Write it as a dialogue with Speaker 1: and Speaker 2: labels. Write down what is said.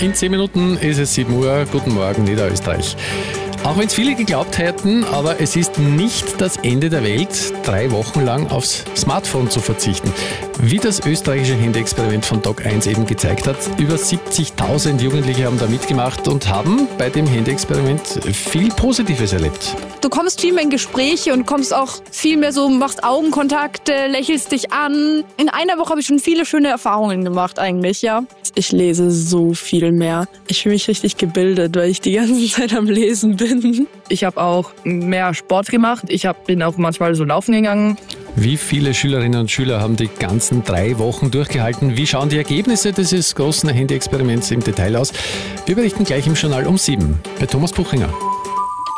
Speaker 1: In 10 Minuten ist es 7 Uhr. Guten Morgen, Niederösterreich. Auch wenn es viele geglaubt hätten, aber es ist nicht das Ende der Welt, 3 Wochen lang aufs Smartphone zu verzichten. Wie das österreichische Handy-Experiment von Doc1 eben gezeigt hat, über 70.000 Jugendliche haben da mitgemacht und haben bei dem Handy-Experiment viel Positives erlebt.
Speaker 2: Du kommst viel mehr in Gespräche und kommst auch viel mehr so, machst Augenkontakte, lächelst dich an. In einer Woche habe ich schon viele schöne Erfahrungen gemacht eigentlich, ja.
Speaker 3: Ich lese so viel mehr. Ich fühle mich richtig gebildet, weil ich die ganze Zeit am Lesen bin.
Speaker 4: Ich habe auch mehr Sport gemacht. Bin auch manchmal so laufen gegangen.
Speaker 1: Wie viele Schülerinnen und Schüler haben die ganzen 3 Wochen durchgehalten? Wie schauen die Ergebnisse dieses großen Handy-Experiments im Detail aus? Wir berichten gleich im Journal um 7 bei Thomas Buchinger.